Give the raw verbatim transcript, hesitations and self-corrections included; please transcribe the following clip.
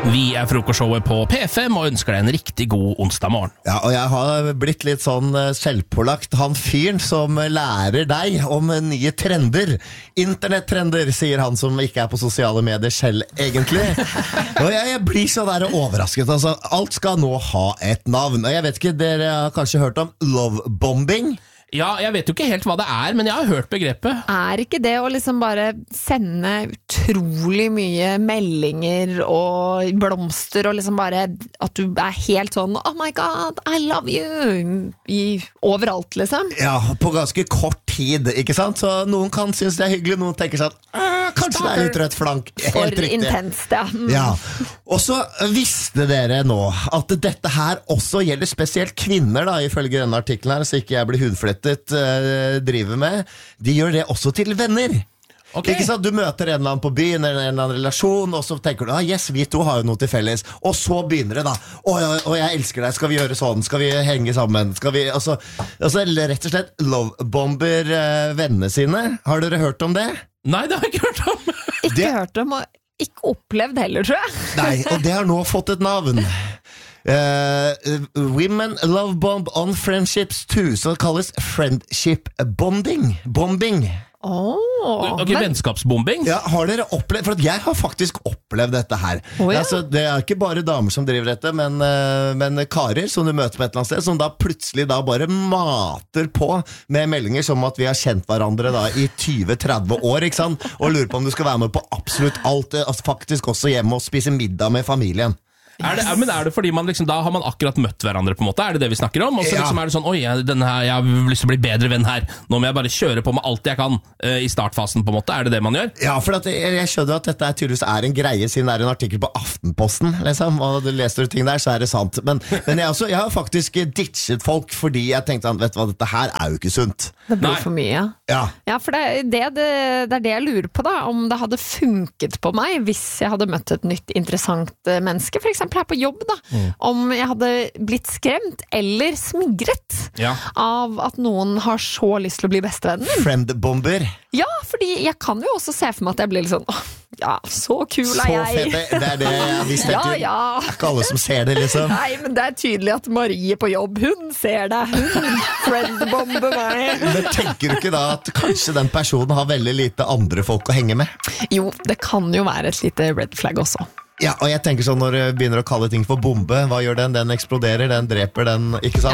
Vi er frokostshowet på P fem og ønsker deg en riktig god onsdag morgen. Ja, og jeg har blitt litt sånn selvpålagt han fyren som lærer deg om nye trender. Internettrender, sier han som ikke er på sosiale medier selv, egentlig. Og jeg, jeg blir så der overrasket. Altså, alt skal nå ha et navn. Og jeg vet ikke, dere har kanskje hørt om lovebombing? Ja, jeg vet jo ikke helt hva det er, men jeg har hørt begrepet. Er ikke det å liksom bare sende utrolig mye meldinger og blomster, og liksom bare at du er helt sånn oh my god, I love you i, overalt liksom? Ja, på ganske kort tid, ikke sant? Så noen kan synes det er hyggelig, noen tenker sånn kanskje det er litt rødt flank. Helt For riktig. intenst, ja. Mm. Ja. Og så visste dere nå at dette her også gjelder spesielt kvinner, da, ifølge denne artikkelen her, så ikke jeg blir hudflettet uh, driver med. De gjør det også til venner. Okay. Ikke sant? Du møter en eller annen på byen, en eller annen relasjon, og så tenker du, ah, yes, vi to har jo noe til felles. Og så begynner det da, å, oh, jeg elsker deg, skal vi gjøre sånn, skal vi henge sammen, skal vi, og så, og så rett og slett lovebomber uh, vennene sine. Har dere hørt om det? Nei, det har jeg ikke hørt om. Ikke det... hørt om, og ikke opplevd heller, tror jeg. Nei, og det har nå fått et navn. Uh, women love bomb on friendships too. Så det kalles friendship bonding. Bombing. Oh, Ok, men, vennskapsbombing. Ja, har dere opplevd? For at jeg har faktisk opplevd dette her. Oh, ja. Altså, det er ikke bare damer som driver dette, men, uh, men karer som du møter på et eller annet sted, som da plutselig da bare mater på med meldinger som at vi har kjent hverandre da i tjue til tretti år, ikke sant? Og lurer på om du skal være med på absolutt alt, altså faktisk også hjemme og spise middag med familien. Er det, er, men er det fordi man liksom, da har man akkurat møtt hverandre på en måte? Er det det vi snakker om? Og så Ja. liksom er det sånn, oi, jeg, denne her, jeg har lyst til å bli bedre venn her. Nå må jeg bare kjøre på med alt jeg kan uh, i startfasen på en måte. Er det det man gjør? Ja, for at jeg, jeg skjønner at dette er tydeligvis er en greie, siden det er en artikkel på Aftenposten, liksom, og du leser ting der, så er det sant. Men, men jeg, også, jeg har faktisk ditchet folk fordi jeg tenkte, vet du hva, dette her er jo ikke sunt. det blir Nei. for mye. Ja. Ja, for det, det, det, det er det jeg lurer på da, om det hadde funket på meg hvis jeg hadde møtt et nytt interessant eh, menneske, for eksempel her på jobb da, mm. om jeg hadde blitt skremt eller smigret Ja. av at noen har så lyst til å bli bestevennen min. Friendbomber. Ja, fordi jeg kan jo også se for meg at jeg blir litt sånn, åh, ja, så kul Så er jeg. fett, det, det er det jeg visste. Ja, Det ja. er ikke alle som ser det, liksom. Nei, men det er tydelig at Marie på jobb, hun ser det. Hun friendbomber meg. Men tenker du ikke da at kanskje den personen har veldig lite andre folk å henge med? Jo, det kan jo være et lite red flag også. Ja, og jeg tenker sånn, når du begynner å kalle ting for bombe, hva gjør den? Den eksploderer, den dreper, den, ikke sant?